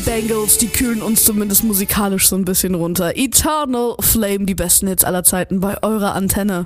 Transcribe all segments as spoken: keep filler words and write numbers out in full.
Bangles, die kühlen uns zumindest musikalisch so ein bisschen runter. Eternal Flame, die besten Hits aller Zeiten bei eurer Antenne.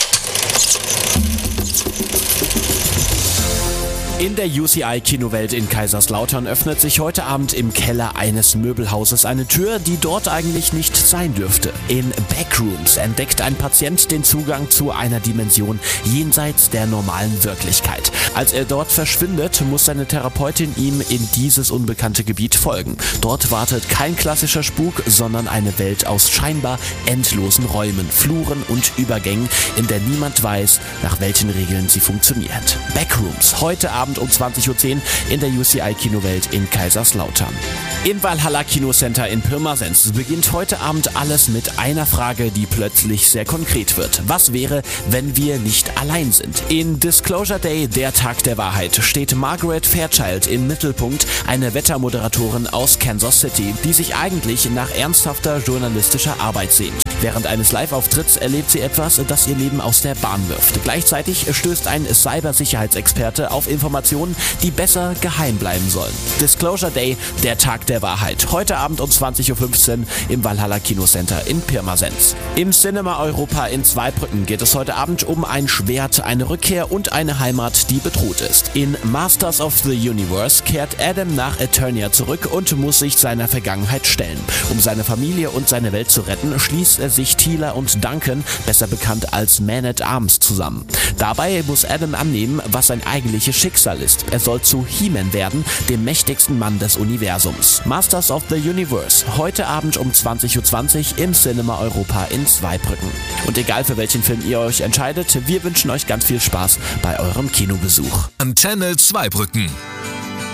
In der U C I-Kinowelt in Kaiserslautern öffnet sich heute Abend im Keller eines Möbelhauses eine Tür, die dort eigentlich nicht sein dürfte. In Backrooms entdeckt ein Patient den Zugang zu einer Dimension jenseits der normalen Wirklichkeit. Als er dort verschwindet, muss seine Therapeutin ihm in dieses unbekannte Gebiet folgen. Dort wartet kein klassischer Spuk, sondern eine Welt aus scheinbar endlosen Räumen, Fluren und Übergängen, in der niemand weiß, nach welchen Regeln sie funktioniert. Backrooms, heute Abend um zwanzig Uhr zehn in der U C I-Kinowelt in Kaiserslautern. Im Valhalla Kinocenter in Pirmasens beginnt heute Abend alles mit einer Frage, die plötzlich sehr konkret wird. Was wäre, wenn wir nicht allein sind? In Disclosure Day, der Tag der Wahrheit, steht Margaret Fairchild im Mittelpunkt, eine Wettermoderatorin aus Kansas City, die sich eigentlich nach ernsthafter journalistischer Arbeit sehnt. Während eines Live-Auftritts erlebt sie etwas, das ihr Leben aus der Bahn wirft. Gleichzeitig stößt ein Cybersicherheitsexperte auf Informationen, die besser geheim bleiben sollen. Disclosure Day, der Tag der Wahrheit. Heute Abend um zwanzig Uhr fünfzehn im Valhalla Kinocenter in Pirmasens. Im Cinema Europa in Zweibrücken geht es heute Abend um ein Schwert, eine Rückkehr und eine Heimat, die bedroht ist. In Masters of the Universe kehrt Adam nach Eternia zurück und muss sich seiner Vergangenheit stellen. Um seine Familie und seine Welt zu retten, schließt er sich Teela und Duncan, besser bekannt als Man at Arms, zusammen. Dabei muss Adam annehmen, was sein eigentliches Schicksal ist. Er soll zu He-Man werden, dem mächtigsten Mann des Universums. Masters of the Universe, heute Abend um zwanzig Uhr zwanzig im Cinema Europa in Zweibrücken. Und egal für welchen Film ihr euch entscheidet, wir wünschen euch ganz viel Spaß bei eurem Kinobesuch. Antenne Zweibrücken.